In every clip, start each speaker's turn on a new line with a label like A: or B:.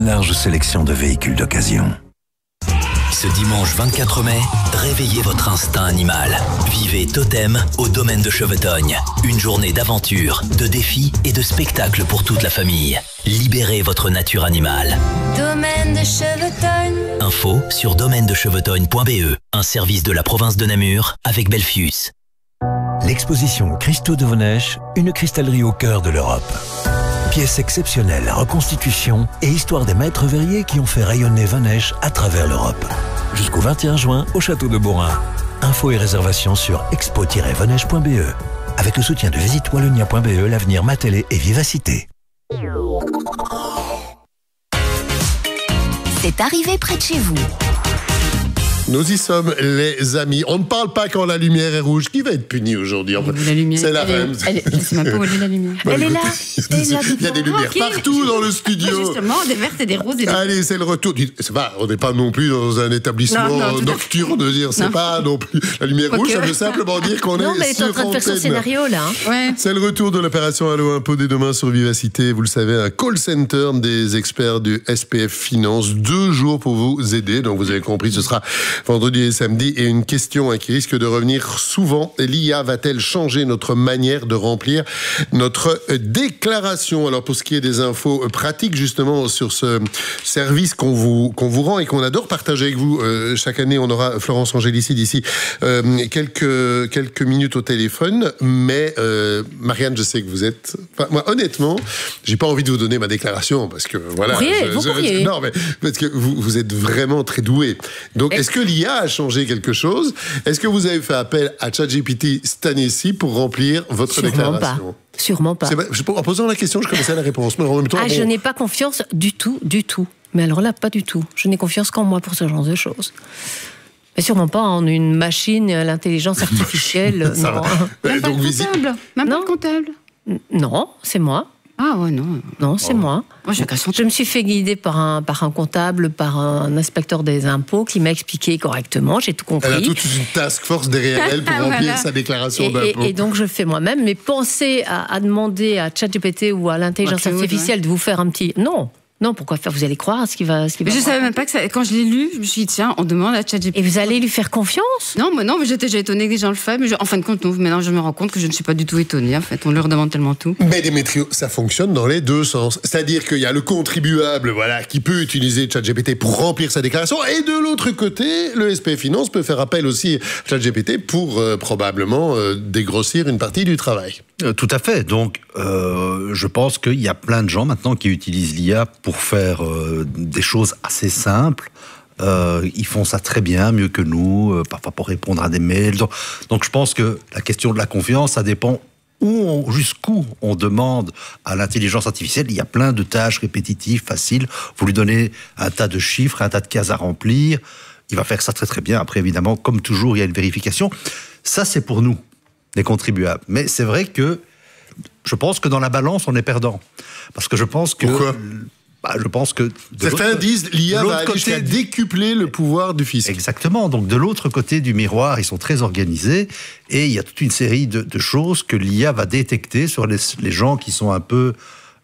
A: Large sélection de véhicules d'occasion.
B: Ce dimanche 24 mai, réveillez votre instinct animal. Vivez Totem au domaine de Chevetogne. Une journée d'aventure, de défis et de spectacles pour toute la famille. Libérez votre nature animale.
C: Domaine de Chevetogne.
B: Info sur domaine-de-chevetogne.be, un service de la province de Namur avec Belfius.
A: L'exposition Christo de Vonèche, une cristallerie au cœur de l'Europe. Pièces exceptionnelles, reconstitutions et histoire des maîtres verriers qui ont fait rayonner Vonèche à travers l'Europe. Jusqu'au 21 juin au château de Beaurain. Infos et réservations sur expo-vonèche.be. Avec le soutien de Visite Wallonia.be, l'avenir Matélé et Vivacité.
C: C'est arrivé près de chez vous.
D: Nous y sommes, les amis. On ne parle pas quand la lumière est rouge. Qui va être puni aujourd'hui?
E: La lumière,
D: c'est la reine.
E: Je ne sais même pas où est la lumière.
C: Elle est là.
D: Il y a des lumières partout dans le studio.
E: Justement, des vertes et des roses.
D: Allez, c'est le retour. C'est pas, on n'est pas non plus dans un établissement nocturne de dire c'est pas non plus la lumière rouge. Ça veut simplement dire qu'on est sur antenne.
C: Non, mais elle est en train de faire son scénario là.
E: Ouais.
D: C'est le retour de l'opération Allo Impôt dès demain sur Vivacité. Vous le savez, un call center des experts du SPF Finance. 2 jours pour vous aider. Donc vous avez compris, ce sera vendredi et samedi. Et une question qui risque de revenir souvent. L'IA va-t-elle changer notre manière de remplir notre déclaration? Alors pour ce qui est des infos pratiques justement sur ce service qu'on vous rend et qu'on adore partager avec vous chaque année, on aura Florence Angélici d'ici quelques minutes au téléphone. Mais Marianne, je sais que vous êtes... Enfin, moi honnêtement, j'ai pas envie de vous donner ma déclaration parce que voilà...
C: Vous pourriez.
D: Non, mais parce que vous êtes vraiment très doué. Donc est-ce que l'IA a changé quelque chose? Est-ce que vous avez fait appel à ChatGPT cette année-ci pour remplir votre déclaration?
C: Sûrement pas.
D: En posant la question, je connaissais la réponse. Mais en même temps,
C: je n'ai pas confiance du tout. Mais alors là, pas du tout. Je n'ai confiance qu'en moi pour ce genre de choses. Mais sûrement pas en une machine, l'intelligence artificielle.
D: Ça
E: Même pas
D: donc,
E: le comptable. Même pas le comptable.
C: Non, c'est moi.
E: Ah ouais, non.
C: Non, c'est moi.
E: Moi,
C: Je me suis fait guider par un comptable, par un inspecteur des impôts qui m'a expliqué correctement, j'ai tout compris.
D: Elle a toute une task force derrière elle pour remplir sa déclaration d'impôt.
C: Et donc je le fais moi-même, mais pensez à demander à ChatGPT ou à l'intelligence artificielle de vous faire un petit... Non, pourquoi faire? Vous allez croire à ce qui va.
E: Mais je savais même pas que ça. Quand je l'ai lu, je me suis dit tiens, on demande à ChatGPT.
C: Et vous allez lui faire confiance?
E: Non, mais j'étais déjà étonnée que les gens le fassent. Mais en fin de compte, non. Maintenant, je me rends compte que je ne suis pas du tout étonnée. En fait, on leur demande tellement tout.
D: Mais Démétrio, ça fonctionne dans les deux sens. C'est-à-dire qu'il y a le contribuable, qui peut utiliser ChatGPT pour remplir sa déclaration, et de l'autre côté, le SPF Finance peut faire appel aussi à ChatGPT pour probablement dégrossir une partie du travail.
F: Tout à fait. Donc, je pense qu'il y a plein de gens maintenant qui utilisent l'IA pour faire des choses assez simples. Ils font ça très bien, mieux que nous, parfois pour répondre à des mails. Donc je pense que la question de la confiance, ça dépend jusqu'où on demande à l'intelligence artificielle. Il y a plein de tâches répétitives, faciles. Vous lui donnez un tas de chiffres, un tas de cases à remplir. Il va faire ça très très bien. Après, évidemment, comme toujours, il y a une vérification. Ça, c'est pour nous, les contribuables. Mais c'est vrai que je pense que dans la balance, on est perdant. Parce que je pense que...
D: Pourquoi ?
F: Je pense que...
D: Certains disent l'IA va aller jusqu'à décupler le pouvoir du fisc.
F: Exactement. Donc, de l'autre côté du miroir, ils sont très organisés et il y a toute une série de choses que l'IA va détecter sur les gens qui sont un peu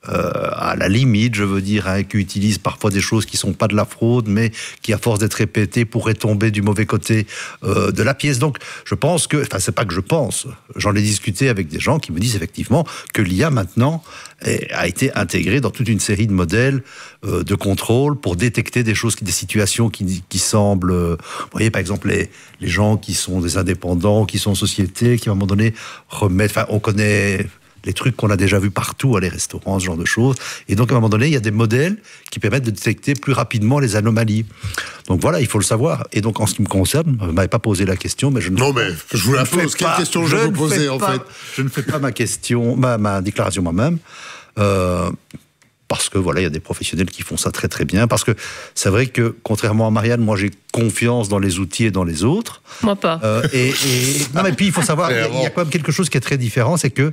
F: à la limite, je veux dire, qui utilisent parfois des choses qui ne sont pas de la fraude, mais qui, à force d'être répétées, pourraient tomber du mauvais côté de la pièce. Donc, je pense que... Enfin, c'est pas que je pense. J'en ai discuté avec des gens qui me disent effectivement que l'IA, maintenant, a été intégrée dans toute une série de modèles de contrôle pour détecter des choses, des situations qui semblent... vous voyez, par exemple, les gens qui sont des indépendants, qui sont en société, qui, à un moment donné, remettent... Enfin, on connaît... les trucs qu'on a déjà vus partout, à les restaurants, ce genre de choses. Et donc, à un moment donné, il y a des modèles qui permettent de détecter plus rapidement les anomalies. Donc voilà, il faut le savoir. Et donc, en ce qui me concerne, vous ne m'avez pas posé la question, mais je ne...
D: Non, mais je vous la pose. Quelle question je vais vous poser, en fait?
F: Je ne fais pas ma déclaration moi-même. Parce que voilà, il y a des professionnels qui font ça très très bien. Parce que c'est vrai que, contrairement à Marianne, moi j'ai confiance dans les outils et dans les autres.
C: Moi pas.
F: Non, mais puis il faut savoir, il y a quand même quelque chose qui est très différent, c'est que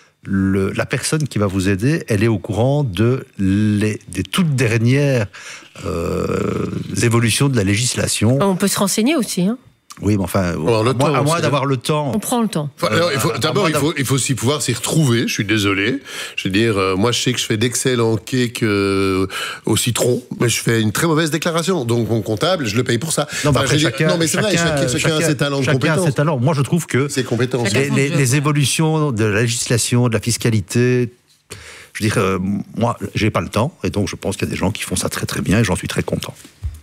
F: la personne qui va vous aider, elle est au courant des toutes dernières évolutions de la législation.
C: On peut se renseigner aussi, hein.
F: Oui, mais enfin, à moins d'avoir le temps.
C: On prend le temps.
D: Alors, il faut aussi pouvoir s'y retrouver. Je suis désolé. Je veux dire, moi, je sais que je fais d'excellents cakes au citron, mais je fais une très mauvaise déclaration. Donc, mon comptable, je le paye pour ça.
F: Non, mais c'est
D: vrai, chacun a ses talents de compétences.
F: Chacun a ses talents. Moi, je trouve que
D: ses compétences.
F: Les évolutions de la législation, de la fiscalité, je veux dire, moi, j'ai pas le temps, et donc je pense qu'il y a des gens qui font ça très très bien, et j'en suis très content.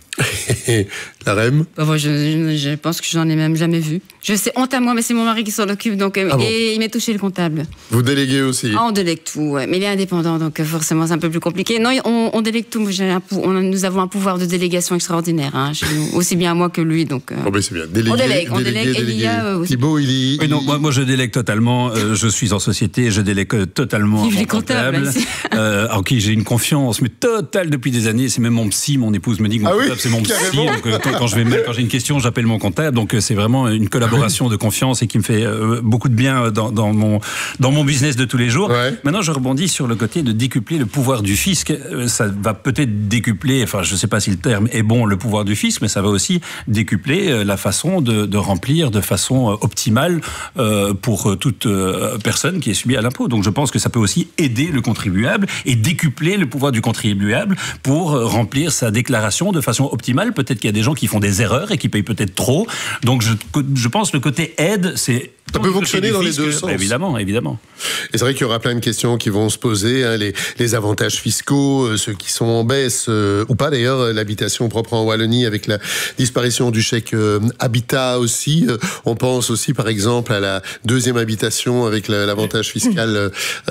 D: La REM?
E: Moi, je pense que j'en ai même jamais vu. Je sais, honte à moi, mais c'est mon mari qui s'en occupe, donc et il m'est touché le comptable.
D: Vous déléguez aussi?
E: On délègue tout, ouais. Mais il est indépendant, donc forcément c'est un peu plus compliqué. Non, on délègue tout. Nous avons un pouvoir de délégation extraordinaire, hein, chez nous, aussi bien moi que lui. Donc,
D: mais c'est bien. Déléguer,
E: on délègue. Et Lia aussi.
D: Thibaut,
G: Oui, non, moi je délègue totalement. Je suis en société, je délègue totalement à mon comptable, en qui j'ai une confiance mais totale depuis des années. C'est même mon psy, mon épouse me dit que mon comptable c'est mon psy. Donc, quand j'ai une question, j'appelle mon comptable. Donc c'est vraiment une collaboration de confiance et qui me fait beaucoup de bien dans mon business de tous les jours. Ouais. Maintenant, je rebondis sur le côté de décupler le pouvoir du fisc. Ça va peut-être décupler, enfin je ne sais pas si le terme est bon, le pouvoir du fisc, mais ça va aussi décupler la façon de remplir de façon optimale pour toute personne qui est subie à l'impôt. Donc je pense que ça peut aussi aider le contribuable et décupler le pouvoir du contribuable pour remplir sa déclaration de façon optimale. Peut-être qu'il y a des gens qui font des erreurs et qui payent peut-être trop. Donc je pense que le côté aide, c'est...
D: Ça peut fonctionner dans les deux sens.
G: Évidemment. Et
D: c'est vrai qu'il y aura plein de questions qui vont se poser, hein, les avantages fiscaux, ceux qui sont en baisse, ou pas d'ailleurs, l'habitation propre en Wallonie avec la disparition du chèque habitat aussi. On pense aussi par exemple à la deuxième habitation avec l'avantage fiscal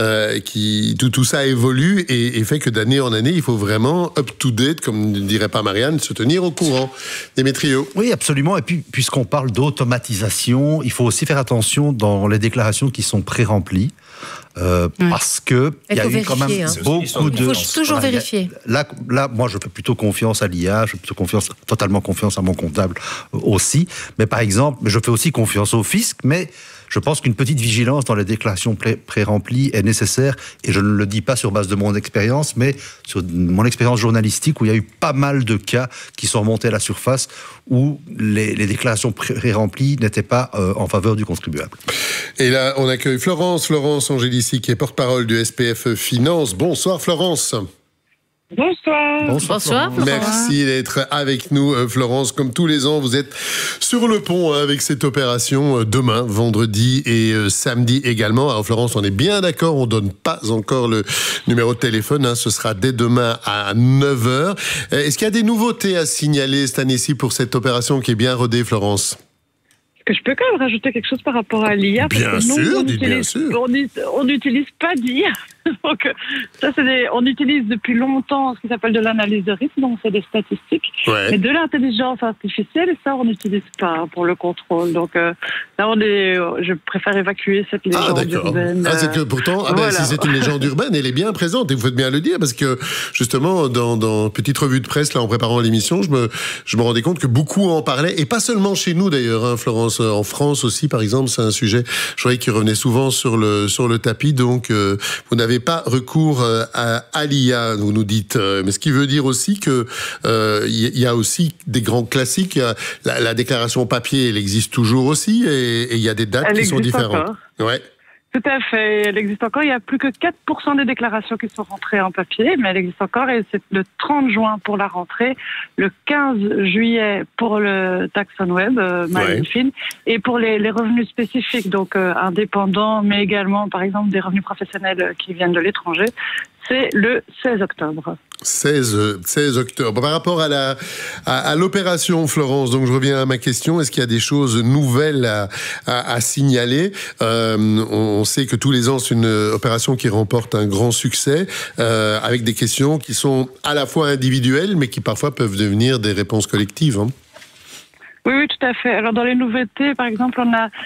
D: tout ça évolue et fait que d'année en année, il faut vraiment up-to-date, comme ne dirait pas Marianne, se tenir au courant. Démétrio.
F: Oui, absolument. Et puis, puisqu'on parle d'automatisation, il faut aussi faire attention dans les déclarations qui sont pré-remplies. Parce que il y a eu quand même beaucoup de...
C: Il faut toujours vérifier.
F: Là, moi, je fais plutôt confiance à l'IA, je fais plutôt totalement confiance à mon comptable aussi. Mais par exemple, je fais aussi confiance au fisc, mais je pense qu'une petite vigilance dans les déclarations pré-remplies est nécessaire, et je ne le dis pas sur base de mon expérience, mais sur mon expérience journalistique, où il y a eu pas mal de cas qui sont remontés à la surface, où les déclarations pré-remplies n'étaient pas en faveur du contribuable.
D: Et là, on accueille Florence Angélici, qui est porte-parole du SPF Finance. Bonsoir Florence.
H: Bonsoir.
C: Bonsoir.
D: Merci d'être avec nous, Florence. Comme tous les ans, vous êtes sur le pont avec cette opération demain, vendredi et samedi également. Alors Florence, on est bien d'accord, on donne pas encore le numéro de téléphone, hein, ce sera dès demain à 9h. Est-ce qu'il y a des nouveautés à signaler cette année-ci pour cette opération qui est bien rodée, Florence ?
H: Que je peux quand même rajouter quelque chose par rapport à l'IA.
D: Bien sûr, bien sûr.
H: On n'utilise pas d'IA. Donc, ça, on utilise depuis longtemps ce qui s'appelle de l'analyse de risque, donc c'est des statistiques. Ouais. Mais de l'intelligence artificielle, ça, on n'utilise pas pour le contrôle. Donc, là, je préfère évacuer cette légende urbaine.
D: C'est que pourtant, voilà. Si c'est une légende urbaine, elle est bien présente, et vous faites bien le dire, parce que, justement, dans petite revue de presse, là, en préparant l'émission, je me rendais compte que beaucoup en parlaient, et pas seulement chez nous, d'ailleurs, hein, Florence. En France aussi, par exemple, c'est un sujet, je croyais, qui revenait souvent sur le tapis. Donc, vous n'avez pas recours à l'IA, vous nous dites. Mais ce qui veut dire aussi que il y a aussi des grands classiques. La déclaration papier, elle existe toujours aussi, et il y a des dates qui sont différentes. Ouais.
H: Tout à fait. Elle existe encore. Il y a plus que 4% des déclarations qui sont rentrées en papier, mais elle existe encore, et c'est le 30 juin pour la rentrée, le 15 juillet pour le tax on web, MyFin, et pour les revenus spécifiques, donc indépendants, mais également, par exemple, des revenus professionnels qui viennent de l'étranger, c'est le 16 octobre.
D: 16 octobre. Par rapport à l'opération, Florence, donc je reviens à ma question, est-ce qu'il y a des choses nouvelles à signaler ? On sait que tous les ans, c'est une opération qui remporte un grand succès, avec des questions qui sont à la fois individuelles, mais qui parfois peuvent devenir des réponses collectives. Hein.
H: Oui, tout à fait. Alors, dans les nouveautés, par exemple, on a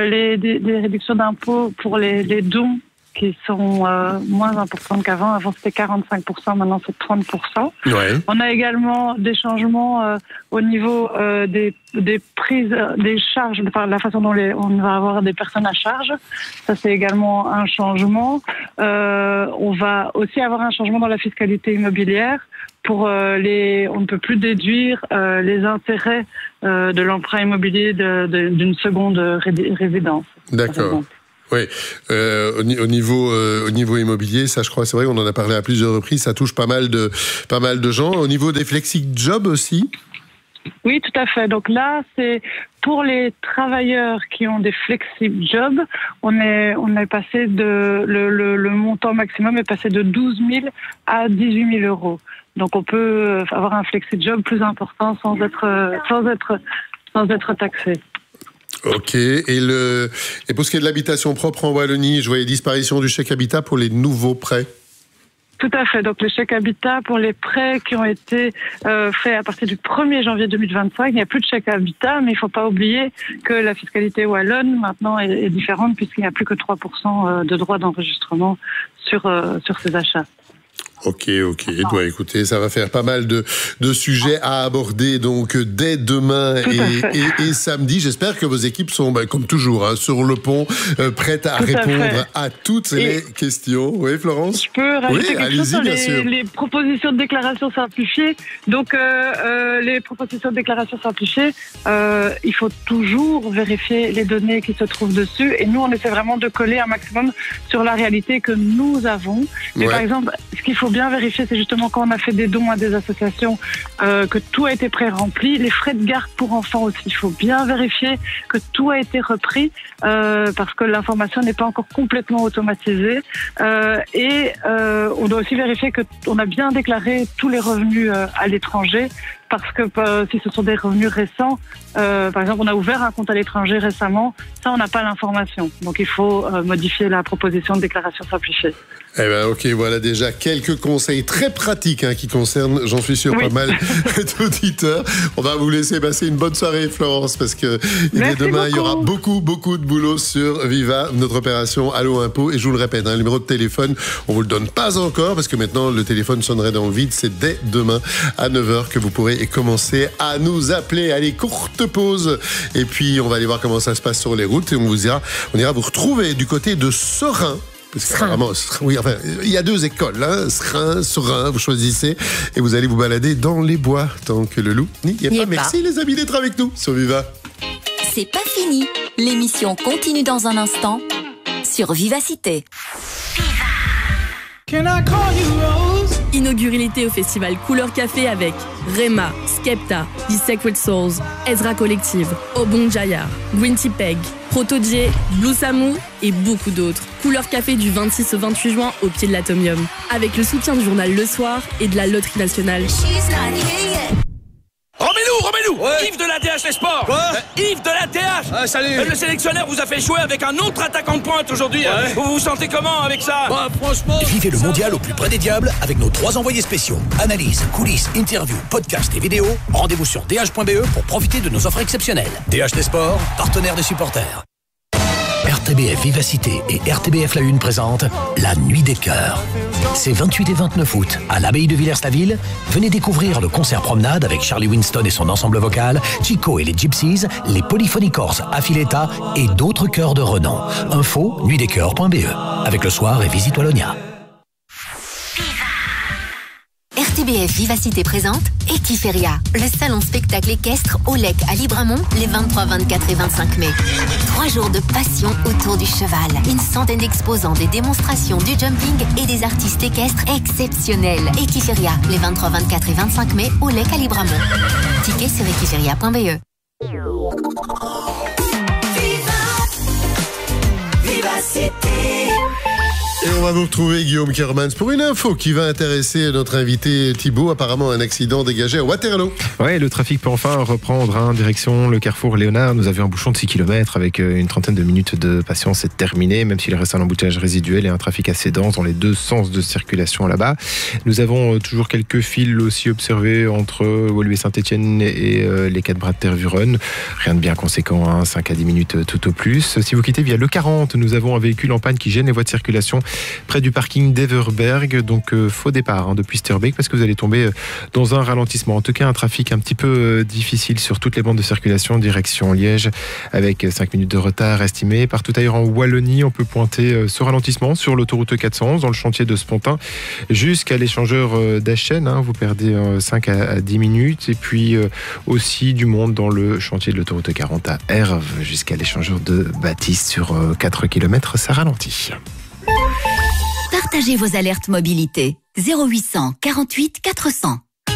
H: des réductions d'impôts pour les dons, qui sont moins importantes qu'avant. Avant, c'était 45%, maintenant c'est 30%. Ouais. On a également des changements au niveau des prises, des charges, la façon dont on va avoir des personnes à charge. Ça, c'est également un changement. On va aussi avoir un changement dans la fiscalité immobilière, on ne peut plus déduire les intérêts de l'emprunt immobilier d'une seconde résidence.
D: D'accord. Oui, au niveau immobilier, ça je crois, c'est vrai, on en a parlé à plusieurs reprises, ça touche pas mal de gens. Au niveau des flexi-jobs aussi.
H: Oui, tout à fait. Donc là, c'est pour les travailleurs qui ont des flexi-jobs, on est passé le montant maximum est passé de 12 000 à 18 000 euros. Donc on peut avoir un flexi-job plus important sans être taxé.
D: Ok. Et pour ce qui est de l'habitation propre en Wallonie, je voyais disparition du chèque habitat pour les nouveaux prêts.
H: Tout à fait. Donc, le chèque habitat pour les prêts qui ont été faits à partir du 1er janvier 2025, il n'y a plus de chèque habitat, mais il ne faut pas oublier que la fiscalité wallonne maintenant est différente puisqu'il n'y a plus que 3% de droits d'enregistrement sur ces achats.
D: Ok. Bah, écoutez, ça va faire pas mal de sujets à aborder donc dès demain et samedi. J'espère que vos équipes sont, comme toujours, sur le pont, prêtes à répondre à toutes les questions. Oui, Florence?
H: Je peux rajouter quelque chose sur les propositions de déclaration simplifiées. Donc, les propositions de déclaration simplifiées, il faut toujours vérifier les données qui se trouvent dessus. Et nous, on essaie vraiment de coller un maximum sur la réalité que nous avons. Mais par exemple, ce qu'il faut bien vérifier, c'est justement quand on a fait des dons à des associations, que tout a été pré-rempli. Les frais de garde pour enfants aussi, il faut bien vérifier que tout a été repris, parce que l'information n'est pas encore complètement automatisée. Et on doit aussi vérifier qu'on a bien déclaré tous les revenus à l'étranger, parce que si ce sont des revenus récents, par exemple, on a ouvert un compte à l'étranger récemment, ça, on n'a pas l'information. Donc, il faut modifier la proposition de déclaration simplifiée.
D: Eh ben, ok, voilà déjà quelques conseils très pratiques qui concernent, j'en suis sûr, pas mal d'auditeurs. On va vous laisser passer une bonne soirée, Florence, parce que demain, il y aura beaucoup de boulot sur Viva, notre opération Allo Impôt. Et je vous le répète, le numéro de téléphone, on vous le donne pas encore, parce que maintenant, le téléphone sonnerait dans le vide. C'est dès demain à 9h que vous pourrez commencer à nous appeler. Allez, courte pause. Et puis, on va aller voir comment ça se passe sur les routes. Et on ira vous retrouver du côté de Serein. Parce que oui, enfin, il y a 2 écoles, Serein, vous choisissez et vous allez vous balader dans les bois tant que le loup n'y est pas. Merci les amis d'être avec nous sur Viva.
I: C'est pas fini. L'émission continue dans un instant sur Vivacité.
J: Can I call you Rose? Inaugurez l'été au festival Couleur Café avec Rema, Skepta, The Sacred Souls, Ezra Collective, Obon Jaya, Gwinty Peg, Proto-J, Blue Samu et beaucoup d'autres. Couleur Café du 26 au 28 juin au pied de l'Atomium. Avec le soutien du journal Le Soir et de la Loterie Nationale.
K: Remets-nous Yves de la DH Les Sports.
L: Quoi?
K: Yves de la DH.
L: Salut.
K: Le sélectionneur vous a fait jouer avec un autre attaquant de pointe aujourd'hui. Vous vous sentez comment avec ça?
L: Franchement...
B: Vivez le mondial au plus près des diables avec nos 3 envoyés spéciaux. Analyse, coulisses, interviews, podcasts et vidéos. Rendez-vous sur dh.be pour profiter de nos offres exceptionnelles. DH Les Sports, partenaire des supporters. RTBF Vivacité et RTBF La Une présentent La Nuit des Cœurs. C'est 28 et 29 août, à l'abbaye de Villers-la-Ville. Venez découvrir le concert promenade avec Charlie Winston et son ensemble vocal, Chico et les Gypsies, les Polyphonicorps Affiletta et d'autres chœurs de renom. Info, nuitdescoeurs.be. Avec Le Soir et Visite Wallonia.
I: RTBF Vivacité présente Equiferia, le salon spectacle équestre au Lec à Libramont les 23, 24 et 25 mai. 3 jours de passion autour du cheval. Une centaine d'exposants, des démonstrations, du jumping et des artistes équestres exceptionnels. Equiferia, les 23, 24 et 25 mai au Lec à Libramont. Tickets sur equiferia.be.
D: Vivacité. Et on va vous retrouver, Guillaume Kermans, pour une info qui va intéresser notre invité Thibaut. Apparemment, un accident dégagé à Waterloo.
M: Ouais, le trafic peut enfin reprendre en direction le carrefour Léonard. Nous avions un bouchon de 6 km avec une trentaine de minutes de patience. C'est terminé, même s'il reste un embouteillage résiduel et un trafic assez dense dans les 2 sens de circulation là-bas. Nous avons toujours quelques files aussi observées entre Woluwe Saint-Etienne et les 4 bras de Tervuren. Rien de bien conséquent, 5 à 10 minutes tout au plus. Si vous quittez via le 40, nous avons un véhicule en panne qui gêne les voies de circulation près du parking d'Everberg. Donc faux départ depuis Sterbeek parce que vous allez tomber dans un ralentissement. En tout cas, un trafic un petit peu difficile sur toutes les bandes de circulation direction Liège avec 5 minutes de retard estimé. Partout ailleurs en Wallonie, on peut pointer ce ralentissement sur l'autoroute 411 dans le chantier de Spontin jusqu'à l'échangeur d'Achen. Vous perdez 5 à 10 minutes. Et puis aussi du monde dans le chantier de l'autoroute 40 à Herve jusqu'à l'échangeur de Baptiste sur 4 km. Ça ralentit.
I: Partagez vos alertes mobilité. 0800 48 400.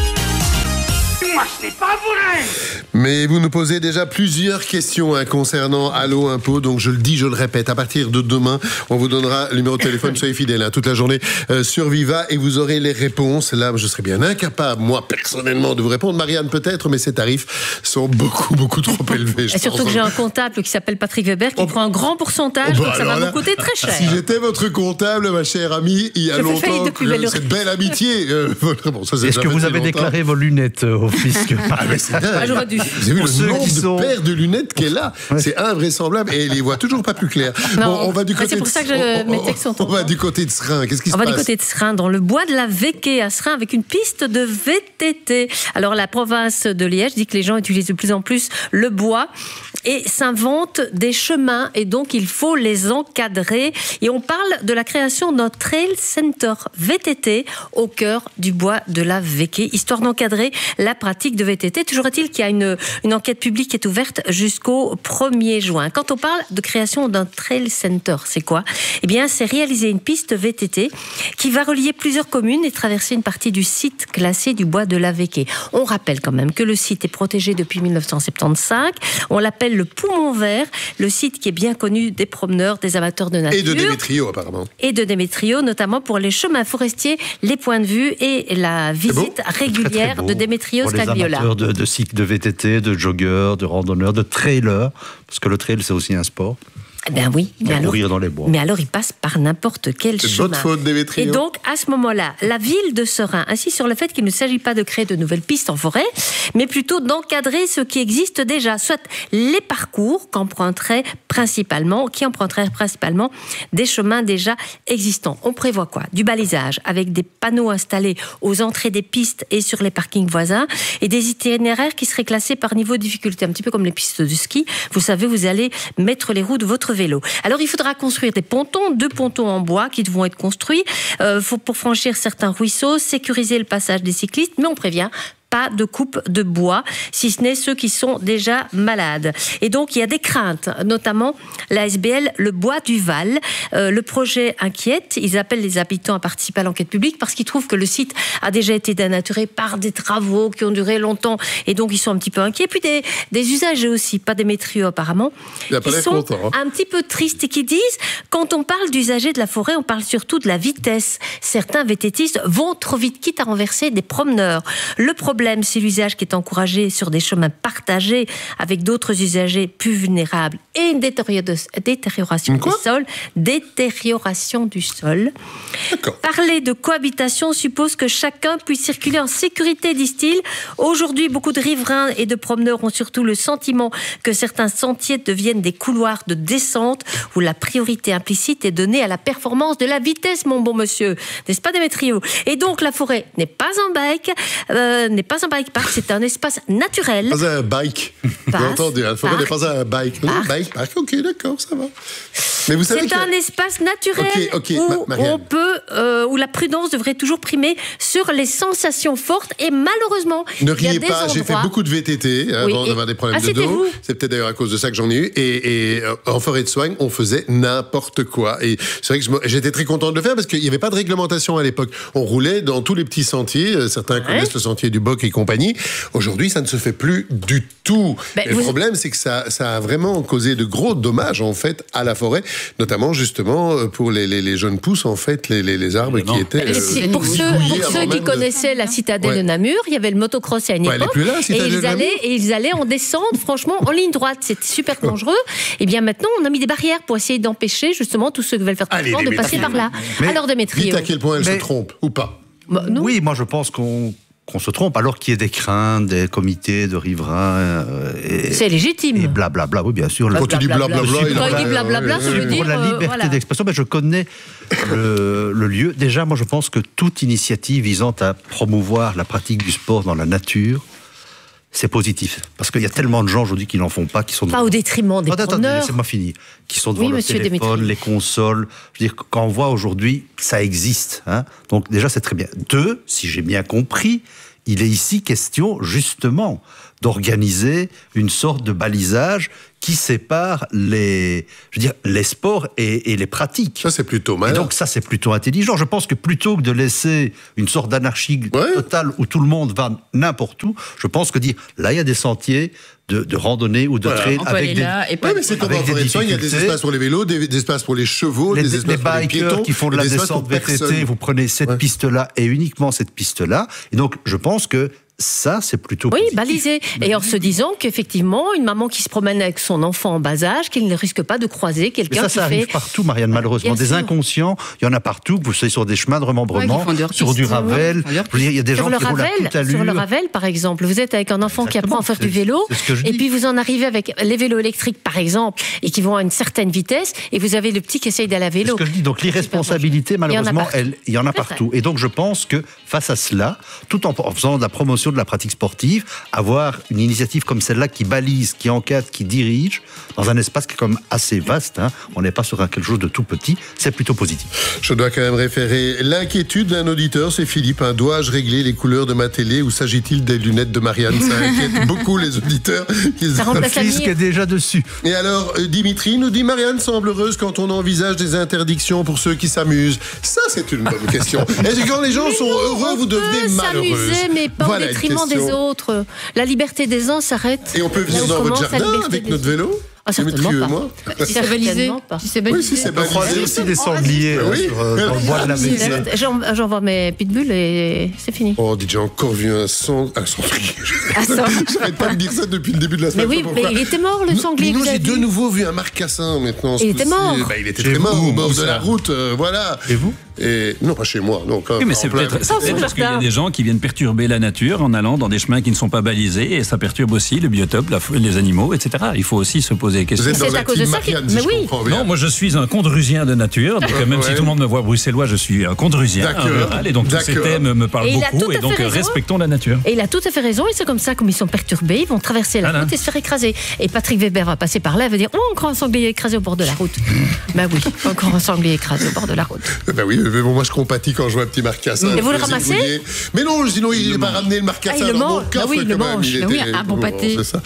L: Moi, ce n'est pas vrai!
D: Mais vous nous posez déjà plusieurs questions concernant Allo Impôt, donc je le dis, je le répète, à partir de demain, on vous donnera le numéro de téléphone, soyez fidèles toute la journée sur Viva et vous aurez les réponses. Là, je serais bien incapable, moi, personnellement, de vous répondre. Marianne, peut-être, mais ces tarifs sont beaucoup trop élevés.
C: Et surtout que j'ai un comptable qui s'appelle Patrick Weber qui prend un grand pourcentage, donc ça va me coûter très cher.
D: Si j'étais votre comptable, ma chère amie, il y a longtemps, cette belle amitié.
F: Bon, est-ce que vous avez déclaré vos lunettes au fisc?
C: J'aurais dû.
D: Vous avez vu le nombre de paires de lunettes qu'elle a, c'est invraisemblable et elle les voit toujours pas plus claires.
C: Non,
D: bon, on va du côté
C: c'est pour ça que mes textes sont.
D: On va du côté de Seraing. Qu'est-ce qui se passe?
C: On va du côté de Seraing, dans le bois de la Véquée à Seraing, avec une piste de VTT. Alors la province de Liège dit que les gens utilisent de plus en plus le bois et s'inventent des chemins et donc il faut les encadrer. Et on parle de la création d'un trail center VTT au cœur du bois de la Véquée, histoire d'encadrer la pratique de VTT. Toujours est-il qu'il y a une enquête publique qui est ouverte jusqu'au 1er juin. Quand on parle de création d'un trail center, c'est quoi? Eh bien, c'est réaliser une piste VTT qui va relier plusieurs communes et traverser une partie du site classé du bois de la Véquée. On rappelle quand même que le site est protégé depuis 1975. On l'appelle le poumon vert, le site qui est bien connu des promeneurs, des amateurs de nature.
D: Et de Démétrio, apparemment.
C: Et de Démétrio, notamment pour les chemins forestiers, les points de vue et la visite régulière de Démétrio Scagliola.
F: Pour les amateurs de cycles de VTT, de joggeurs, de randonneurs, de trailers, parce que le trail c'est aussi un sport.
C: Ben oui,
F: courir dans les bois.
C: Mais alors il passe par n'importe quel chemin.
D: C'est votre faute, Démétrio.
C: Et donc à ce moment-là, la ville de Seraing insiste sur le fait qu'il ne s'agit pas de créer de nouvelles pistes en forêt, mais plutôt d'encadrer ce qui existe déjà, soit les parcours qui emprunteraient principalement des chemins déjà existants. On prévoit quoi? Du balisage avec des panneaux installés aux entrées des pistes et sur les parkings voisins et des itinéraires qui seraient classés par niveau de difficulté, un petit peu comme les pistes de ski. Vous savez, vous allez mettre les roues de votre vélo. Alors il faudra construire des pontons, 2 pontons en bois qui devront être construits pour franchir certains ruisseaux, sécuriser le passage des cyclistes, mais on prévient, pas de coupe de bois, si ce n'est ceux qui sont déjà malades. Et donc, il y a des craintes, notamment la SBL, le bois du Val. Le projet inquiète. Ils appellent les habitants à participer à l'enquête publique parce qu'ils trouvent que le site a déjà été dénaturé par des travaux qui ont duré longtemps. Et donc, ils sont un petit peu inquiets. Et puis, des usagers aussi, pas des métrieux apparemment, qui sont un petit peu tristes et qui disent, quand on parle d'usagers de la forêt, on parle surtout de la vitesse. Certains VTTistes vont trop vite, quitte à renverser des promeneurs. Le problème, c'est l'usage qui est encouragé sur des chemins partagés avec d'autres usagers plus vulnérables et une détérioration du sol. Détérioration du sol. Parler de cohabitation suppose que chacun puisse circuler en sécurité, disent-ils. Aujourd'hui, beaucoup de riverains et de promeneurs ont surtout le sentiment que certains sentiers deviennent des couloirs de descente où la priorité implicite est donnée à la performance de la vitesse, mon bon monsieur. N'est-ce pas, Démétrio? Et donc, la forêt n'est pas un bike park, c'est un espace naturel.
D: Pas un bike. J'ai entendu, la forêt n'est pas un bike. Non, bike, ok, d'accord, ça va. Mais vous savez
C: c'est un espace naturel où la prudence devrait toujours primer sur les sensations fortes et malheureusement,
D: ne riez pas, j'ai fait beaucoup de VTT avant d'avoir des problèmes de dos. C'est peut-être d'ailleurs à cause de ça que j'en ai eu. Et en forêt de soigne, on faisait n'importe quoi. Et c'est vrai que j'étais très content de le faire parce qu'il n'y avait pas de réglementation à l'époque. On roulait dans tous les petits sentiers. Certains connaissent le sentier du Boc et compagnie. Aujourd'hui, ça ne se fait plus du tout. Le problème, c'est que ça a vraiment causé de gros dommages en fait à la forêt, notamment justement pour les jeunes pousses en fait, les arbres qui étaient.
C: Pour ceux qui connaissaient la citadelle de Namur, il y avait le motocross à une époque, et ils allaient en descente, franchement, en ligne droite. C'était super dangereux. Et bien maintenant, on a mis des barrières pour essayer d'empêcher justement tous ceux qui veulent faire tout le temps de passer par là. Alors Démétrio.
D: Dites à quel point elle se trompe ou pas.
F: Oui, moi je pense qu'on qu'on se trompe, alors qu'il y ait des craintes, des comités de riverains.
C: C'est légitime.
F: Et blablabla, oui, bien sûr.
D: Quand tu dis blablabla,
C: quand il dit blablabla, ça veut dire.
F: Pour la liberté d'expression, je connais le lieu. Déjà, moi, je pense que toute initiative visant à promouvoir la pratique du sport dans la nature, c'est positif. Parce qu'il y a tellement de gens aujourd'hui qui n'en font pas, qui sont...
C: Pas au détriment des promeneurs.
F: Laissez-moi finir. Qui sont devant le téléphone, les consoles. Je veux dire, quand on voit aujourd'hui, ça existe. Hein. Donc déjà, c'est très bien. 2, si j'ai bien compris, il est ici question, justement, d'organiser une sorte de balisage qui sépare les sports et les pratiques.
D: Ça, c'est plutôt mal.
F: Et donc, ça, c'est plutôt intelligent. Je pense que plutôt que de laisser une sorte d'anarchie totale où tout le monde va n'importe où, je pense que dire, là, il y a des sentiers de randonnée ou de trail avec des...
D: mais c'est comme en forêt de soins, il y a des espaces pour les vélos, des espaces pour les chevaux, des espaces pour les piétons,
F: qui font de la descente VTT, vous prenez cette piste-là et uniquement cette piste-là. Et donc, je pense que ça, c'est plutôt positif.
C: Balisé. Et en se disant qu'effectivement, une maman qui se promène avec son enfant en bas âge, qu'il ne risque pas de croiser quelqu'un qui fait...
F: Ça arrive partout, Marianne, malheureusement. Des inconscients, il y en a partout. Vous savez, sur des chemins de remembrement, sur du Ravel. Il y a des gens qui roulent à toute allure.
C: Sur le Ravel, par exemple, vous êtes avec un enfant qui apprend à faire du vélo, et puis vous en arrivez avec les vélos électriques, par exemple, et qui vont à une certaine vitesse, et vous avez le petit qui essaye d'aller à vélo.
F: C'est ce que je dis. Donc l'irresponsabilité, malheureusement, il y en a partout. Et donc je pense que face à cela, tout en faisant de la promotion de la pratique sportive, avoir une initiative comme celle-là qui balise, qui encadre, qui dirige, dans un espace qui est quand même assez vaste, hein. On n'est pas sur quelque chose de tout petit, c'est plutôt positif.
D: Je dois quand même référer l'inquiétude d'un auditeur, c'est Philippe. Hein. Dois-je régler les couleurs de ma télé ou s'agit-il des lunettes de Marianne? Ça inquiète beaucoup les auditeurs.
F: Le fisc est déjà dessus.
D: Et alors, Dimitri nous dit, Marianne semble heureuse quand on envisage des interdictions pour ceux qui s'amusent. Ça, c'est une bonne question. Est-ce que quand les gens sont heureux, vous devenez malheureuse?
C: S'amuser, mais pas au détriment des autres. La liberté des uns s'arrête.
D: Et on peut venir dans votre jardin avec notre vélo?
C: Ah, certainement pas.
D: Moi.
E: Si c'est balisé.
D: Si c'est balisé.
F: On croise aussi des sangliers dans le bois de la maison.
C: J'envoie mes pitbulls et c'est fini.
D: Oh, j'ai encore vu un sanglier. J'arrête pas de dire ça depuis le début de la semaine.
C: Mais oui, mais il était mort, le sanglier.
D: Nous, j'ai de nouveau vu un marcassin maintenant.
C: Il était mort.
D: Il était très mort au bord de la route, voilà.
F: Et vous?
D: Non, pas chez moi. Non,
G: oui, mais c'est peut-être parce qu'il y a des gens qui viennent perturber la nature en allant dans des chemins qui ne sont pas balisés, et ça perturbe aussi le biotope, les animaux, etc. Il faut aussi se poser des questions.
D: Vous êtes dans la team Marianne, si je comprends bien.
G: Non, moi je suis un condrusien de nature, donc même si tout le monde me voit bruxellois, je suis un condrusien, un rural, et donc tous ces thèmes me parlent beaucoup, et donc respectons la nature.
C: Et il a tout à fait raison, et c'est comme ça, comme ils sont perturbés, ils vont traverser la route et se faire écraser. Et Patrick Weber va passer par là et va dire, oh, encore un sanglier écrasé au bord de la route. Ben oui, encore un sanglier écrasé au bord de la route.
D: Ben oui, mais bon, moi je compatis quand je vois un petit marcassin.
C: Et vous le ramassez?
D: Mais non, sinon il n'est pas ramené le marcassin dans mon coffre.
C: Oui, il le mange.
E: Oui, un bon pâté.
D: C'est ça.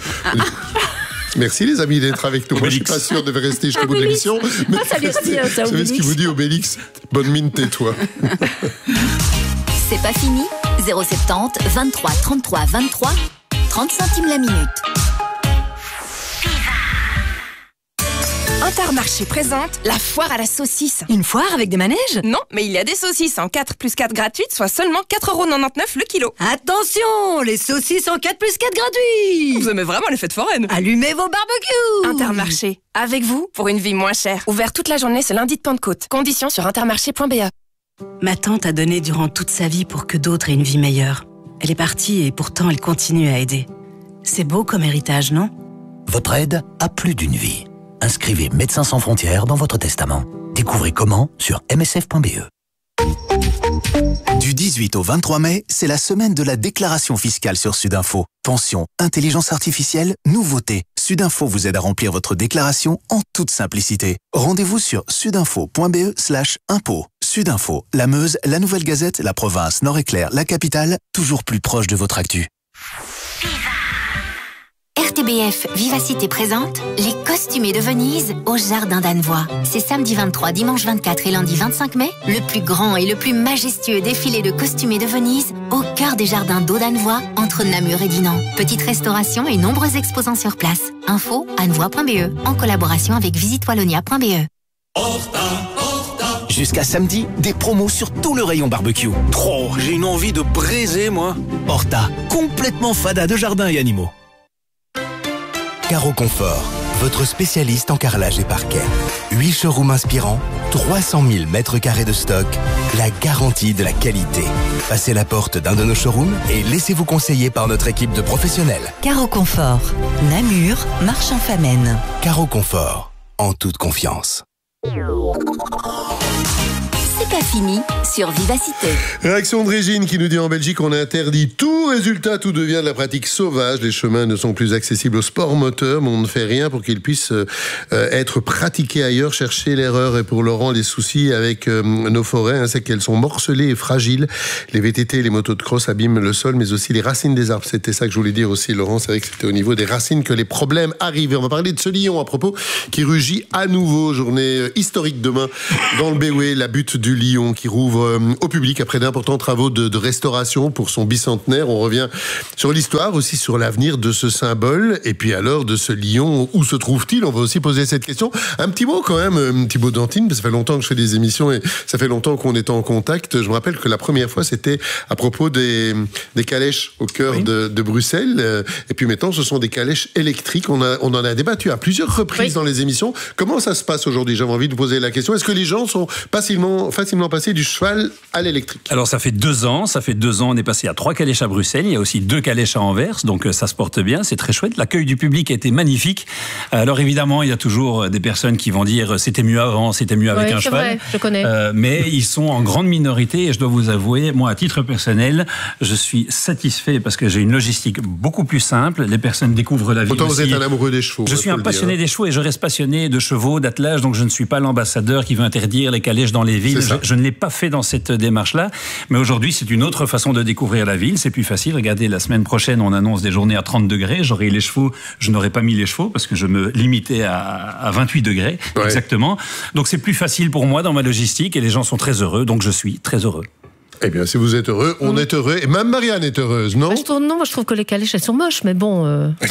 D: Merci les amis d'être avec nous. Moi, je suis pas sûr de rester jusqu'au bout de l'émission. Mais vous savez ce qu'il vous dit, Obélix? Bonne mine, tais-toi.
I: C'est pas fini. 070 23 33 23 30 centimes la minute.
N: Intermarché présente la foire à la saucisse.
O: Une foire avec des manèges?
N: Non, mais il y a des saucisses en 4 plus 4 gratuites, soit seulement 4,99€ le kilo.
O: Attention, les saucisses en 4 plus 4 gratuits.
N: Vous aimez vraiment les fêtes foraines?
O: Allumez vos barbecues.
N: Intermarché, avec vous, pour une vie moins chère. Ouvert toute la journée ce lundi de Pentecôte. Conditions sur intermarché.be.
O: Ma tante a donné durant toute sa vie pour que d'autres aient une vie meilleure. Elle est partie et pourtant elle continue à aider. C'est beau comme héritage, non?
B: Votre aide a plus d'une vie. Inscrivez Médecins sans frontières dans votre testament. Découvrez comment sur msf.be.
P: Du 18 au 23 mai, c'est la semaine de la déclaration fiscale sur Sudinfo. Pension, intelligence artificielle, nouveautés. Sudinfo vous aide à remplir votre déclaration en toute simplicité. Rendez-vous sur sudinfo.be/impôt. Sudinfo, la Meuse, la Nouvelle Gazette, la province, Nord-Éclair, la capitale, toujours plus proche de votre actu.
I: RTBF Vivacité présente les Costumés de Venise au Jardin d'Annevoie. C'est samedi 23, dimanche 24 et lundi 25 mai, le plus grand et le plus majestueux défilé de Costumés de Venise au cœur des jardins d'eau d'Annevoie entre Namur et Dinan. Petite restauration et nombreux exposants sur place. Info annevoie.be en collaboration avec visitewallonia.be.
P: Jusqu'à samedi, des promos sur tout le rayon barbecue.
Q: Trop, j'ai une envie de braiser, moi.
P: Horta, complètement fada de jardins et animaux. Caro Confort,
R: votre spécialiste en carrelage et parquet. 8 showrooms inspirants, 300 000 mètres carrés de stock, la garantie de la qualité. Passez la porte d'un de nos showrooms et laissez-vous conseiller par notre équipe de professionnels.
S: Caro Confort, Namur, Marchand-Famenne.
R: Caro Confort, en toute confiance.
I: C'est pas fini sur Vivacité.
D: Réaction de Régine qui nous dit en Belgique on interdit tout résultat, tout devient de la pratique sauvage. Les chemins ne sont plus accessibles aux sports moteurs, mais on ne fait rien pour qu'ils puissent être pratiqués ailleurs. Chercher l'erreur. Et pour Laurent, les soucis avec nos forêts, c'est qu'elles sont morcelées et fragiles. Les VTT, les motos de cross abîment le sol, mais aussi les racines des arbres. C'était ça que je voulais dire aussi, Laurent. C'est vrai que c'était au niveau des racines que les problèmes arrivent. Et on va parler de ce lion à propos qui rugit à nouveau. Journée historique demain dans le Béoué, la butte du lion qui rouvre au public après d'importants travaux de restauration pour son bicentenaire. On revient sur l'histoire, aussi sur l'avenir de ce symbole. Et puis alors, de ce lion, où se trouve-t-il? On va aussi poser cette question. Un petit mot quand même, Thibaut Dantine, parce que ça fait longtemps que je fais des émissions et ça fait longtemps qu'on est en contact. Je me rappelle que la première fois, c'était à propos des calèches au cœur de Bruxelles. Et puis maintenant, ce sont des calèches électriques. On en a débattu à plusieurs reprises dans les émissions. Comment ça se passe aujourd'hui? J'avais envie de vous poser la question. Est-ce que les gens sont facilement passés du cheval à l'électrique?
G: Alors ça fait 2 ans, on est passé à 3 calèches à Bruxelles, il y a aussi 2 calèches à Anvers, donc ça se porte bien, c'est très chouette. L'accueil du public a été magnifique. Alors évidemment, il y a toujours des personnes qui vont dire c'était mieux avant, c'était mieux avec un cheval.
C: Vrai, je connais.
G: Mais ils sont en grande minorité et je dois vous avouer, moi à titre personnel, je suis satisfait parce que j'ai une logistique beaucoup plus simple. Les personnes découvrent la ville.
D: Autant
G: aussi.
D: Vous êtes un amoureux des chevaux.
G: Je suis un passionné des chevaux et je reste passionné de chevaux, d'attelage, donc je ne suis pas l'ambassadeur qui veut interdire les calèches dans les villes. Je ne l'ai pas fait dans cette démarche-là, mais aujourd'hui c'est une autre façon de découvrir la ville, c'est plus facile. Regardez, la semaine prochaine on annonce des journées à 30 degrés, j'aurai les chevaux, je n'aurais pas mis les chevaux parce que je me limitais à 28 degrés exactement, donc c'est plus facile pour moi dans ma logistique et les gens sont très heureux, donc je suis très heureux.
D: Eh bien, si vous êtes heureux, on est heureux. Et même Marianne est heureuse, non?
C: Moi, je trouve que les calèches, elles sont moches, mais bon...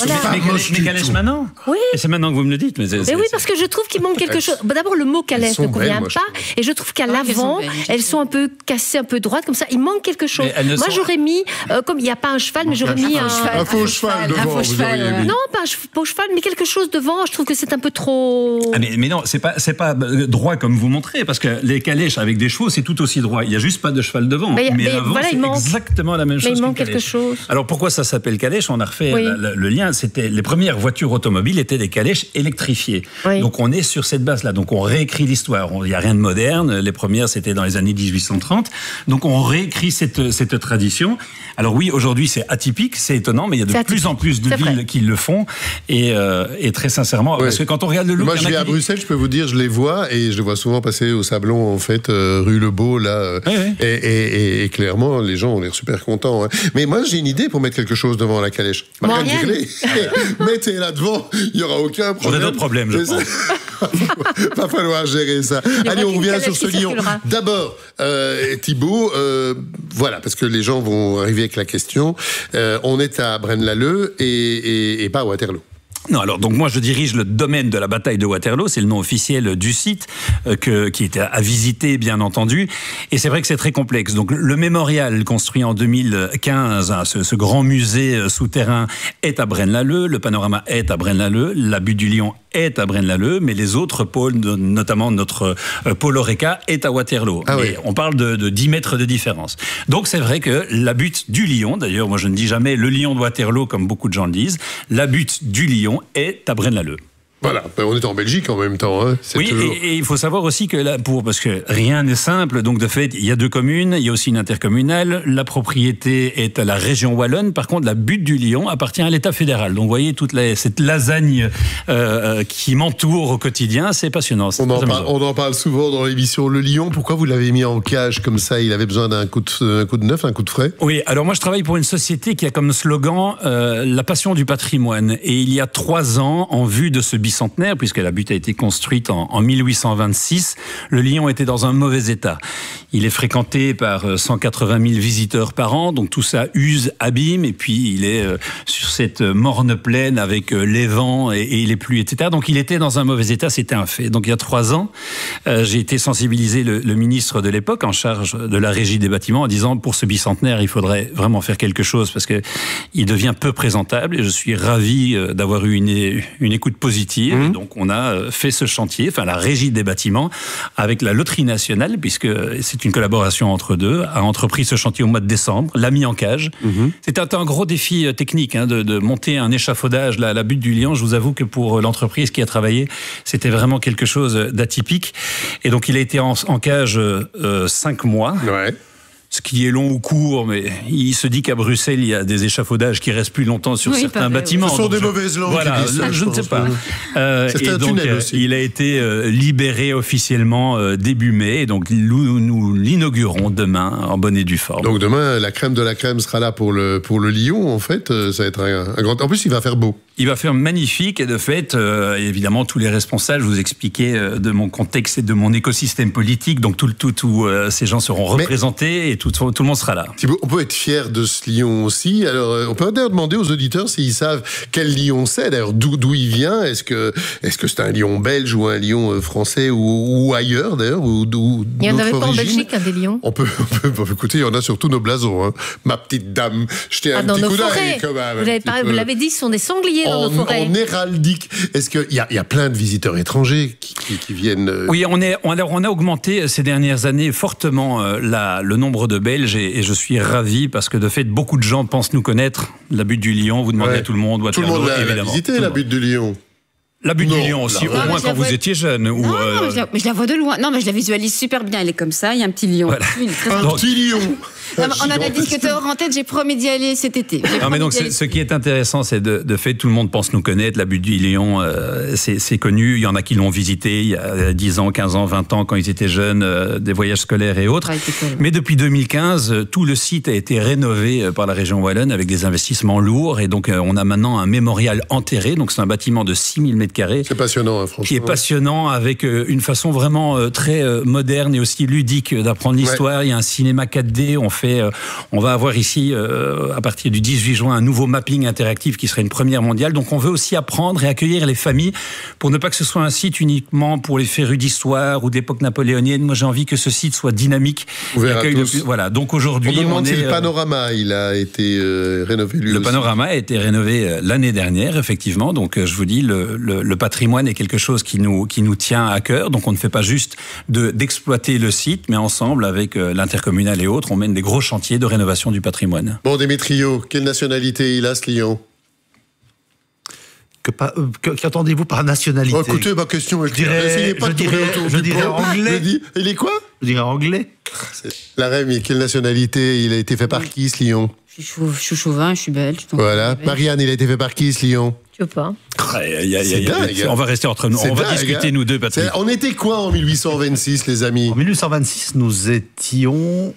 G: Les calèches maintenant?
C: Oui.
G: Et c'est maintenant que vous me le dites. Mais
C: oui, parce que je trouve qu'il manque quelque chose. D'abord, le mot calèche ne convient pas. Et je trouve qu'à l'avant, elles sont un peu cassées, un peu droites, comme ça. Il manque quelque chose. Moi, j'aurais mis, comme il n'y a pas un cheval, mais j'aurais mis un
D: faux cheval devant.
C: Un faux cheval. Non, pas un faux cheval, mais quelque chose devant. Je trouve que c'est un peu trop...
G: Mais non, c'est pas droit comme vous montrez, parce que les calèches avec des chevaux, c'est tout aussi droit. Il n'y a juste pas de cheval devant. Mais l'avant, voilà, c'est exactement la même chose.
C: Mais il manque quelque chose.
G: Alors pourquoi ça s'appelle calèche? On a refait le lien. C'était les premières voitures automobiles étaient des calèches électrifiées. Donc on est sur cette base-là. Donc on réécrit l'histoire. Il n'y a rien de moderne. Les premières c'était dans les années 1830. Donc on réécrit cette tradition. Alors oui, aujourd'hui c'est atypique, c'est étonnant, mais il y a de plus en plus de villes qui le font. Et très sincèrement, parce que quand on regarde le look,
D: moi je vais à Bruxelles, je peux vous dire, je les vois et je les vois souvent passer au Sablon en fait, rue Lebeau là. Et clairement, les gens ont l'air super contents. Hein. Mais moi, j'ai une idée pour mettre quelque chose devant la calèche. Mettez-la devant, il n'y aura aucun problème.
G: On a d'autres problèmes, je pense.
D: Va falloir gérer ça. Allez, on revient sur ce lion. D'abord, Thibaut, voilà, parce que les gens vont arriver avec la question. On est à Braine-l'Alleud et pas à Waterloo.
G: Non, alors donc moi je dirige le domaine de la bataille de Waterloo, c'est le nom officiel du site qui était à visiter bien entendu, et c'est vrai que c'est très complexe. Donc le mémorial construit en 2015, ce grand musée souterrain est à Braine-l'Alleud, le panorama est à Braine-l'Alleud, la butte du Lion est à Braine-l'Alleud, mais les autres pôles, notamment notre pôle Horeca, est à Waterloo. On parle de 10 mètres de différence. Donc c'est vrai que la butte du Lion, d'ailleurs moi je ne dis jamais le Lion de Waterloo comme beaucoup de gens le disent, la butte du Lion est à Braine-l'Alleud.
D: Voilà, on est en Belgique en même temps. Hein.
G: Oui, toujours... et il faut savoir aussi que là, parce que rien n'est simple, donc de fait, il y a 2 communes, il y a aussi une intercommunale, la propriété est à la région wallonne, par contre, la butte du Lion appartient à l'État fédéral. Donc, vous voyez, cette lasagne qui m'entoure au quotidien, c'est passionnant.
D: On en parle souvent dans l'émission. Le Lion, pourquoi vous l'avez mis en cage comme ça? Il avait besoin d'un coup de neuf, un coup de frais?
G: Oui, alors moi, je travaille pour une société qui a comme slogan la passion du patrimoine. Et il y a 3 ans, en vue de ce bicentenaire, puisque la butte a été construite en 1826, le Lion était dans un mauvais état. Il est fréquenté par 180 000 visiteurs par an, donc tout ça use, abîme, et puis il est sur cette morne plaine avec les vents et les pluies, etc. Donc il était dans un mauvais état, c'était un fait. Donc il y a 3 ans, j'ai été sensibiliser le ministre de l'époque en charge de la régie des bâtiments en disant pour ce bicentenaire, il faudrait vraiment faire quelque chose parce que il devient peu présentable et je suis ravi d'avoir eu une écoute positive bâtir. Et donc, on a fait ce chantier, enfin, la régie des bâtiments, avec la Loterie Nationale, puisque c'est une collaboration entre deux, a entrepris ce chantier au mois de décembre, l'a mis en cage. C'était un gros défi technique, hein, de monter un échafaudage, la butte du Lion. Je vous avoue que pour l'entreprise qui a travaillé, c'était vraiment quelque chose d'atypique. Et donc, il a été en cage 5 mois. Ouais. Ce qui est long ou court, mais il se dit qu'à Bruxelles, il y a des échafaudages qui restent plus longtemps sur certains bâtiments.
D: Ce sont des mauvaises langues.
G: Voilà, je ne sais pas.
D: C'est un tunnel aussi.
G: Il a été libéré officiellement début mai, et donc nous l'inaugurons demain en bonne et due forme.
D: Donc demain, la crème de la crème sera là pour le Lyon, en fait. Ça va être un grand... En plus, il va faire beau.
G: Il va faire magnifique, et de fait, évidemment, tous les responsables, je vous expliquais de mon contexte et de mon écosystème politique, donc tous ces gens seront représentés, et tout le monde sera là.
D: Thibaut, on peut être fier de ce lion aussi. Alors, on peut d'ailleurs demander aux auditeurs s'ils savent quel lion c'est, d'ailleurs, d'où il vient. Est-ce que c'est un lion belge ou un lion français ou ailleurs, d'ailleurs, ou
C: il n'y en avait pas en Belgique, des lions.
D: On peut écouter, il y en a sur tous nos blasons. Hein. Ma petite dame, jetez un petit coup d'œil quand même.
C: Vous l'avez dit, ce sont des sangliers dans nos forêts.
D: En héraldique. Est-ce qu'il y a plein de visiteurs étrangers qui viennent...
G: Oui, on a augmenté ces dernières années fortement le nombre de Belges, et je suis ravi parce que de fait, beaucoup de gens pensent nous connaître. La butte du Lion, vous demandez à tout le monde.
D: Tout le monde l'a visité, la butte du Lion.
G: La butte du Lion aussi, au moins quand vous étiez jeune.
E: Non, mais je la vois de loin. Non, mais je la visualise super bien. Elle est comme ça, il y a un petit lion.
G: Voilà.
D: Un petit lion.
E: On en a discuté hors antenne, j'ai promis d'y aller cet été.
G: Non, mais donc, ce qui est intéressant, c'est de fait, tout le monde pense nous connaître. La butte du Lion, c'est connu. Il y en a qui l'ont visité il y a 10 ans, 15 ans, 20 ans, quand ils étaient jeunes, des voyages scolaires et autres. Mais depuis 2015, tout le site a été rénové par la région wallonne avec des investissements lourds. Et donc, on a maintenant un mémorial enterré. Donc, c'est un bâtiment de 6000 m².
D: C'est passionnant, hein, franchement.
G: Qui est passionnant, avec une façon vraiment très moderne et aussi ludique d'apprendre l'histoire. Il y a un cinéma 4D. On va avoir ici, à partir du 18 juin, un nouveau mapping interactif qui serait une première mondiale. Donc on veut aussi apprendre et accueillir les familles pour ne pas que ce soit un site uniquement pour les férus d'histoire ou d'époque napoléonienne. Moi, j'ai envie que ce site soit dynamique.
D: Ouvert à tous.
G: Voilà. Donc aujourd'hui,
D: on demande si le panorama, il a été rénové lui aussi.
G: Le panorama a été rénové l'année dernière, effectivement. Donc je vous dis, le patrimoine est quelque chose qui nous tient à cœur. Donc on ne fait pas juste d'exploiter le site, mais ensemble, avec l'intercommunal et autres, on mène des gros chantiers de rénovation du patrimoine.
D: Bon, Démétrio, quelle nationalité il a, ce lion?
F: Qu'entendez-vous par nationalité?
D: Oh, écoutez, ma question est claire.
F: Je dirais anglais.
D: Il est quoi?
F: Je dirais anglais.
D: La Rémi, quelle nationalité? Il a été fait par qui, ce lion?
E: Je suis chauvin, je suis belge.
D: Voilà. Marianne, il a été fait par qui, ce lion?
C: Je sais pas.
D: C'est dingue.
G: On va rester entre nous. On va discuter, nous deux, Patrick.
D: On était quoi en 1826, les amis?
F: En 1826, nous étions...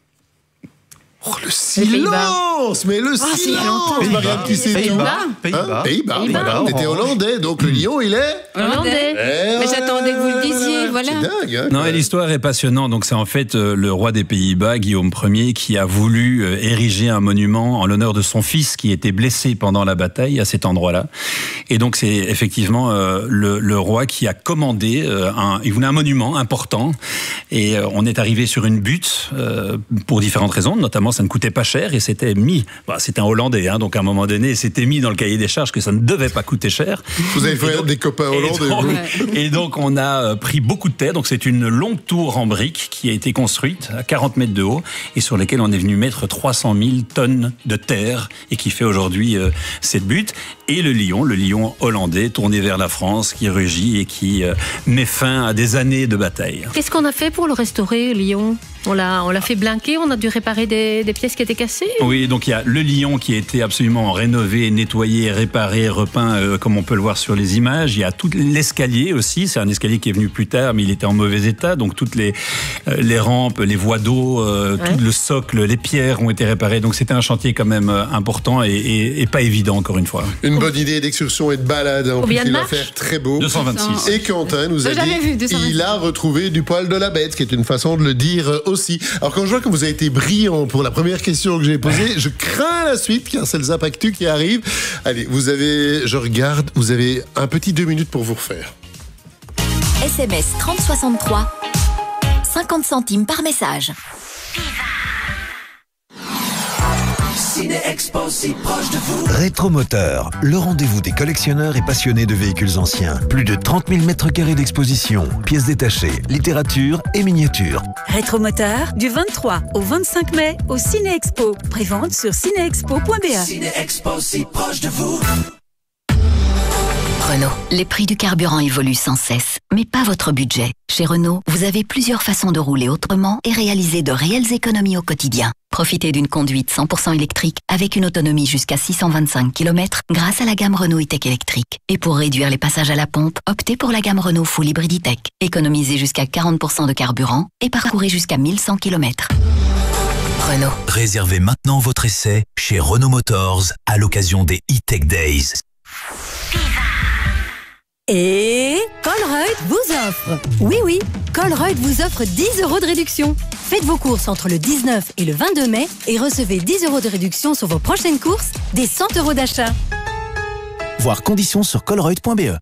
D: Oh, le silence! Mais le silence! Marianne, qui c'est? Pays-Bas. On était hollandais, donc le lion, il est...
E: Hollandais. Mais j'attendais que vous le disiez, voilà.
D: C'est dingue, hein?
G: Non, et l'histoire est passionnante. Donc c'est en fait le roi des Pays-Bas, Guillaume Ier, qui a voulu ériger un monument en l'honneur de son fils qui était blessé pendant la bataille à cet endroit-là. Et donc c'est effectivement le roi qui a commandé il voulait un monument important. Et on est arrivé sur une butte pour différentes raisons, notamment ça ne coûtait pas cher et c'était mis. C'était un Hollandais, hein, donc à un moment donné, c'était mis dans le cahier des charges que ça ne devait pas coûter cher.
D: Vous avez fait des copains hollandais.
G: Et donc on a pris beaucoup de terre. Donc c'est une longue tour en briques qui a été construite à 40 mètres de haut et sur laquelle on est venu mettre 300 000 tonnes de terre et qui fait aujourd'hui cette butte. Et le lion hollandais tourné vers la France qui rugit et qui met fin à des années de bataille.
C: Qu'est-ce qu'on a fait pour le restaurer, le lion? On l'a fait blinquer, on a dû réparer des pièces qui étaient cassées?
G: Oui, donc il y a le lion qui a été absolument rénové, nettoyé, réparé, repeint, comme on peut le voir sur les images. Il y a tout l'escalier aussi, c'est un escalier qui est venu plus tard, mais il était en mauvais état. Donc toutes les rampes, les voies d'eau, tout le socle, les pierres ont été réparées. Donc c'était un chantier quand même important et pas évident, encore une fois.
D: Une bonne idée d'excursion et de balade. En plus, il va faire très beau.
G: 226.
D: Et Quentin nous a dit il a retrouvé du poil de la bête, ce qui est une façon de le dire aussi. Alors quand je vois que vous avez été brillant pour la première question que j'ai posée, je crains la suite car c'est le Zap Actu qui arrive. Allez, vous avez un petit 2 minutes pour vous refaire.
I: SMS 3063, 50 centimes par message.
L: C'est
A: Ciné-Expo, si proche de vous. Rétromoteur, le rendez-vous des collectionneurs et passionnés de véhicules anciens. Plus de 30 000 mètres carrés d'exposition, pièces détachées, littérature et miniatures.
T: Rétromoteur, du 23 au 25 mai au Ciné-Expo. Prévente sur cinéexpo.be.
A: Ciné-Expo, si proche de vous.
U: Renault. Les prix du carburant évoluent sans cesse, mais pas votre budget. Chez Renault, vous avez plusieurs façons de rouler autrement et réaliser de réelles économies au quotidien. Profitez d'une conduite 100% électrique avec une autonomie jusqu'à 625 km grâce à la gamme Renault e-Tech électrique. Et pour réduire les passages à la pompe, optez pour la gamme Renault Full Hybrid e-Tech. Économisez jusqu'à 40% de carburant et parcourez jusqu'à 1100 km. Renault.
B: Réservez maintenant votre essai chez Renault Motors à l'occasion des e-Tech Days.
T: Et Colruyt vous offre. Oui, Colruyt vous offre 10 € de réduction. Faites vos courses entre le 19 et le 22 mai et recevez 10 € de réduction sur vos prochaines courses, des 100 € d'achat.
P: Voir conditions sur colruyt.be.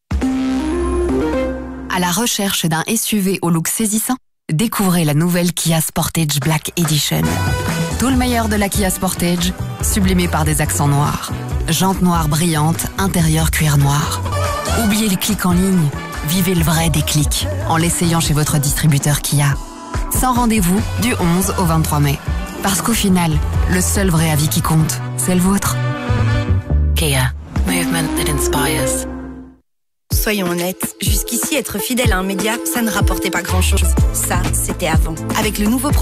V: À la recherche d'un SUV au look saisissant, découvrez la nouvelle Kia Sportage Black Edition. Tout le meilleur de la Kia Sportage, sublimé par des accents noirs. Jantes noires brillantes, intérieur cuir noir. Oubliez les clics en ligne, vivez le vrai déclic en l'essayant chez votre distributeur Kia. Sans rendez-vous du 11 au 23 mai. Parce qu'au final, le seul vrai avis qui compte, c'est le vôtre. Kia, movement that inspires.
W: Soyons honnêtes, jusqu'ici être fidèle à un média, ça ne rapportait pas grand-chose. Ça, c'était avant. Avec le nouveau